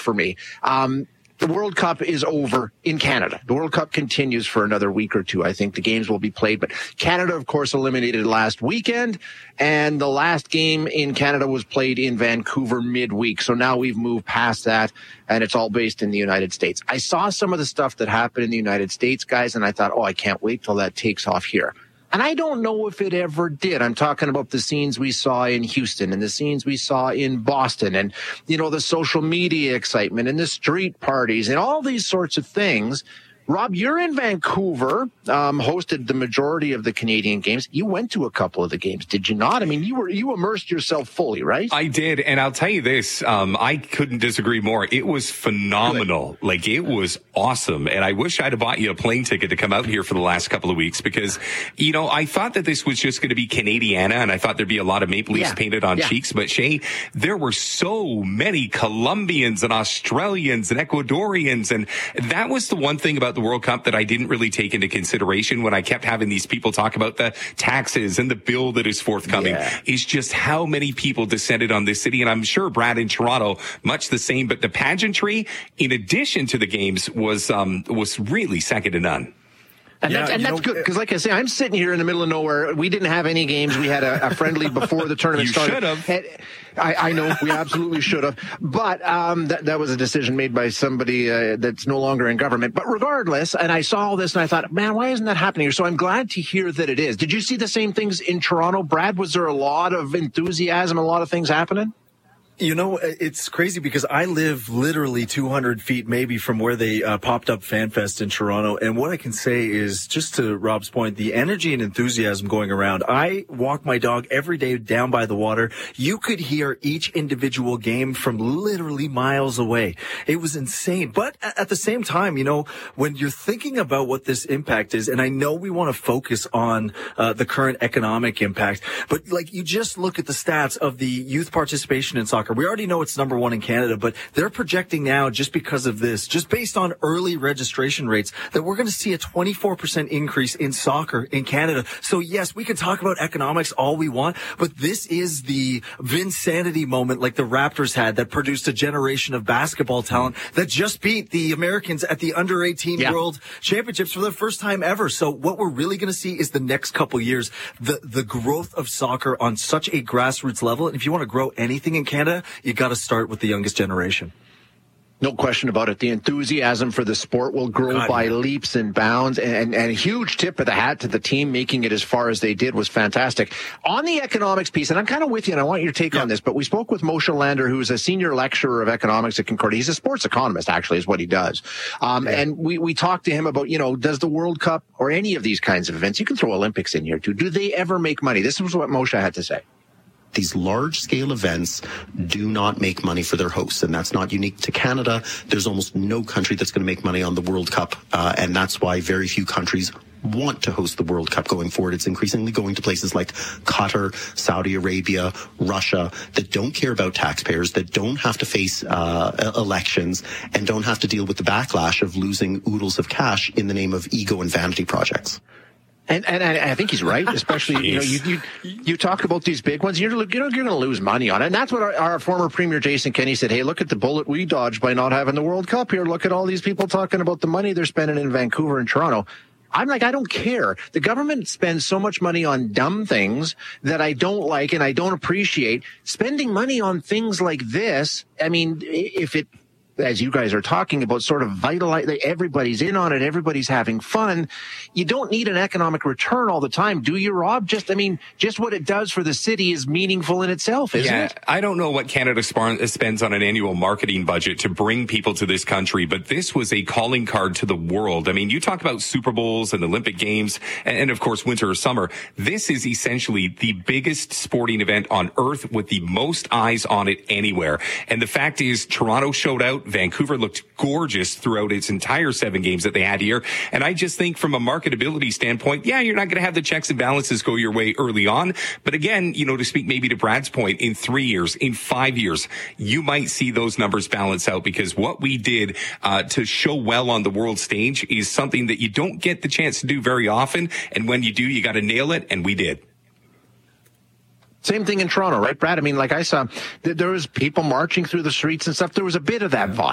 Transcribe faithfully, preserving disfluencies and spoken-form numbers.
for me. Um, The World Cup is over in Canada. The World Cup continues for another week or two. I think the games will be played. But Canada, of course, eliminated last weekend. And the last game in Canada was played in Vancouver midweek. So now we've moved past that, and it's all based in the United States. I saw some of the stuff that happened in the United States, guys, and I thought, oh, I can't wait till that takes off here. And I don't know if it ever did. I'm talking about the scenes we saw in Houston and the scenes we saw in Boston and, you know, the social media excitement and the street parties and all these sorts of things. Rob, you're in Vancouver, um, hosted the majority of the Canadian games. You went to a couple of the games, did you not? I mean, you were you immersed yourself fully, right? I did, and I'll tell you this, um, I couldn't disagree more. It was phenomenal. Good. Like, it was awesome, and I wish I'd have bought you a plane ticket to come out here for the last couple of weeks because, you know, I thought that this was just going to be Canadiana, and I thought there'd be a lot of Maple Leafs yeah. painted on yeah. cheeks, but Shay, there were so many Colombians and Australians and Ecuadorians, and that was the one thing about the World Cup that I didn't really take into consideration when I kept having these people talk about the taxes and the bill that is forthcoming yeah. is just how many people descended on this city. And I'm sure Brad in Toronto, much the same, but the pageantry in addition to the games was, um, was really second to none. And, yeah, that's, and that's know, good, because like I say, I'm sitting here in the middle of nowhere. We didn't have any games. We had a, a friendly before the tournament you started. You should have. I, I know, we absolutely should have. But um, that, that was a decision made by somebody uh, that's no longer in government. But regardless, and I saw all this and I thought, man, why isn't that happening here? So I'm glad to hear that it is. Did you see the same things in Toronto, Brad? Was there a lot of enthusiasm, a lot of things happening? You know, it's crazy because I live literally two hundred feet maybe from where they uh, popped up FanFest in Toronto. And what I can say is, just to Rob's point, the energy and enthusiasm going around. I walk my dog every day down by the water. You could hear each individual game from literally miles away. It was insane. But at the same time, you know, when you're thinking about what this impact is, and I know we want to focus on uh, the current economic impact, but like you just look at the stats of the youth participation in soccer. We already know it's number one in Canada, but they're projecting now, just because of this, just based on early registration rates, that we're going to see a twenty-four percent increase in soccer in Canada. So yes, we can talk about economics all we want, but this is the Vinsanity moment like the Raptors had that produced a generation of basketball talent that just beat the Americans at the under eighteen yeah. World Championships for the first time ever. So what we're really going to see is the next couple years, the, the growth of soccer on such a grassroots level. And if you want to grow anything in Canada, you got to start with the youngest generation. No question about it. The enthusiasm for the sport will grow God, by yeah. leaps and bounds. And, and a huge tip of the hat to the team making it as far as they did was fantastic. On the economics piece, and I'm kind of with you, and I want your take yeah. on this, but we spoke with Moshe Lander, who is a senior lecturer of economics at Concordia. He's a sports economist, actually, is what he does. Um, yeah. And we, we talked to him about, you know, does the World Cup or any of these kinds of events, you can throw Olympics in here too, do they ever make money? This was what Moshe had to say. These large-scale events do not make money for their hosts, and that's not unique to Canada. There's almost no country that's going to make money on the World Cup, uh, and that's why very few countries want to host the World Cup going forward. It's increasingly going to places like Qatar, Saudi Arabia, Russia, that don't care about taxpayers, that don't have to face uh, elections, and don't have to deal with the backlash of losing oodles of cash in the name of ego and vanity projects. And, and I think he's right, especially, you know, you, you, you talk about these big ones, you're, you know, you're going to lose money on it. And that's what our, our former Premier Jason Kenney said. Hey, look at the bullet we dodged by not having the World Cup here. Look at all these people talking about the money they're spending in Vancouver and Toronto. I'm like, I don't care. The government spends so much money on dumb things that I don't like and I don't appreciate. Spending money on things like this, I mean, if it, as you guys are talking about, sort of vitalize, everybody's in on it, everybody's having fun. You don't need an economic return all the time, do you, Rob? Just, I mean, just what it does for the city is meaningful in itself, isn't yeah, it? I don't know what Canada spends on an annual marketing budget to bring people to this country, but this was a calling card to the world. I mean, you talk about Super Bowls and Olympic Games, and of course, winter or summer. This is essentially the biggest sporting event on earth with the most eyes on it anywhere. And the fact is, Toronto showed out. Vancouver looked gorgeous throughout its entire seven games that they had here. And I just think from a marketability standpoint, yeah, you're not going to have the checks and balances go your way early on. But again, you know, to speak maybe to Brad's point, in three years, in five years, you might see those numbers balance out, because what we did uh, to show well on the world stage is something that you don't get the chance to do very often. And when you do, you got to nail it. And we did. Same thing in Toronto, right, Brad? I mean, like I saw, there was people marching through the streets and stuff. There was a bit of that vibe.